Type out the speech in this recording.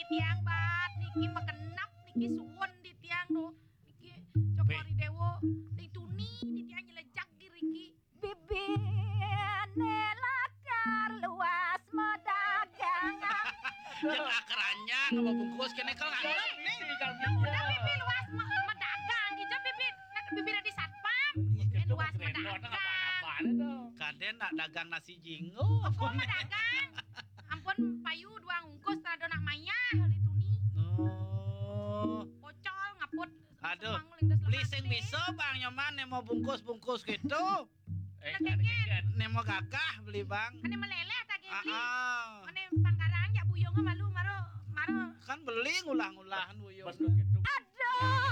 tiang bat niki makenap niki suwon di tiang do niki cokori dewo di tuni di tiang jelejak giriki bibine lakar luas medagang Yang akarannya nggak bungkus kene kalau nggak nih. udah bibi luas medagang gitu bibi bibi di satpam luas medagang Kaden nak dagang nasi jingo. kok medagang ampun payu dua ngungkus rado nak maya oleh tuni Oh. pocol ngaput Aduh, semangling das beli lemak sing deh. bisa bang nyoman nih mau bungkus gitu. Lekeket. Nih mau gagah beli bang. Ane meleleh tak beli. Ah, Ane pangkarang ya buyongnya malu maro kan beli ngulah-ngulahan buyung. Aduh.